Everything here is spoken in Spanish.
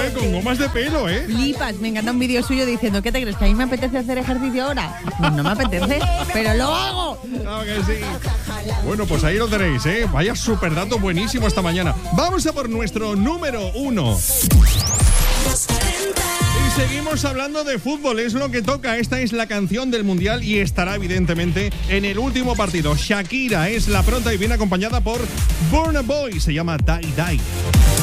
con gomas de pelo, Flipas, me encanta un vídeo suyo diciendo, ¿qué te crees? ¿Que a mí me apetece hacer ejercicio ahora? Pues no me apetece, pero lo hago. Claro que sí. Bueno, pues ahí lo tenéis, Vaya súper dato buenísimo esta mañana. Vamos a por nuestro número 1. Y seguimos hablando de fútbol, es lo que toca. Esta es la canción del Mundial y estará evidentemente en el último partido. Shakira es la pronta y viene acompañada por Burna Boy. Se llama Die Die.